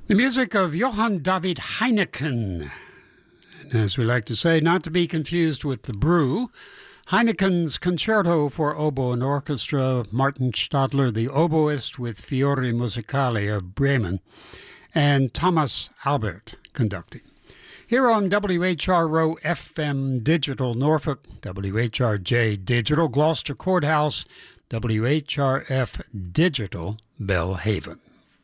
The music of Johann David Heineken, and as we like to say, not to be confused with the brew. Heineken's Concerto for Oboe and Orchestra, Martin Stadler, the oboist with Fiori Musicali of Bremen, and Thomas Albert conducting. Here on WHRO FM Digital Norfolk, WHRJ Digital Gloucester Courthouse, WHRF Digital Belhaven.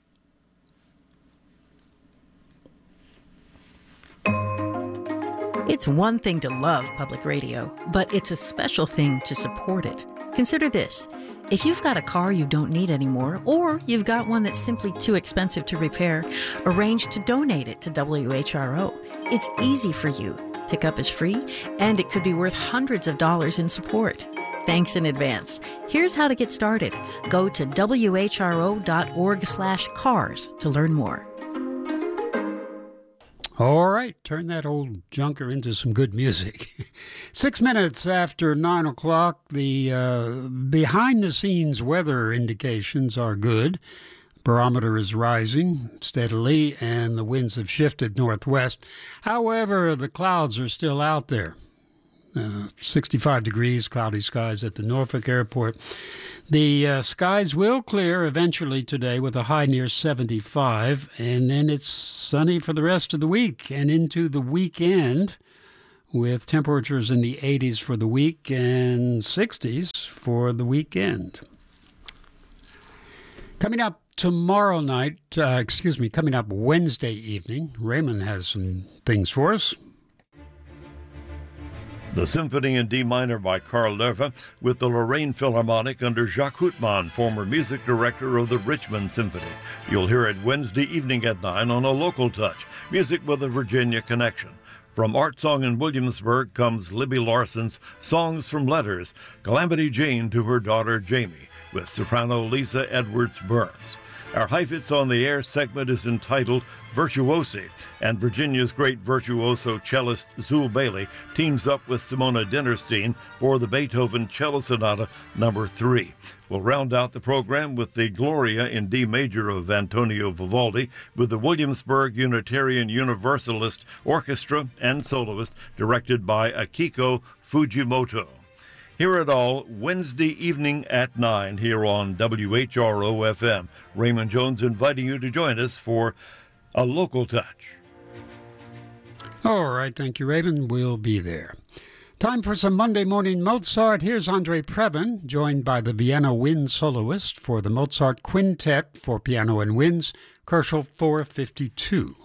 It's one thing to love public radio, but it's a special thing to support it. Consider this. If you've got a car you don't need anymore, or you've got one that's simply too expensive to repair, arrange to donate it to WHRO. It's easy for you. Pickup is free, and it could be worth hundreds of dollars in support. Thanks in advance. Here's how to get started. Go to whro.org/cars to learn more. All right, turn that old junker into some good music. 6 minutes after 9 o'clock, the behind-the-scenes weather indications are good. Barometer is rising steadily, and the winds have shifted northwest. However, the clouds are still out there. 65 degrees, cloudy skies at the Norfolk Airport. The skies will clear eventually today with a high near 75, and then it's sunny for the rest of the week and into the weekend with temperatures in the 80s for the week and 60s for the weekend. Coming up tomorrow night, coming up Wednesday evening, Raymond has some things for us. The Symphony in D minor by Carl Lerva with the Lorraine Philharmonic under Jacques Houtman, former music director of the Richmond Symphony. You'll hear it Wednesday evening at 9 on A Local Touch, music with a Virginia connection. From Art Song in Williamsburg comes Libby Larson's Songs from Letters, Calamity Jane to her daughter Jamie, with soprano Lisa Edwards-Burns. Our Heifetz on the Air segment is entitled Virtuosi, and Virginia's great virtuoso cellist Zul Bailey teams up with Simona Dinnerstein for the Beethoven Cello Sonata No. 3. We'll round out the program with the Gloria in D major of Antonio Vivaldi with the Williamsburg Unitarian Universalist Orchestra and soloist directed by Akiko Fujimoto. Hear it all Wednesday evening at 9 here on WHRO FM. Raymond Jones inviting you to join us for A Local Touch. All right, thank you, Raymond. We'll be there. Time for some Monday morning Mozart. Here's Andre Previn, joined by the Vienna Wind soloist for the Mozart Quintet for piano and winds, Kochel 452.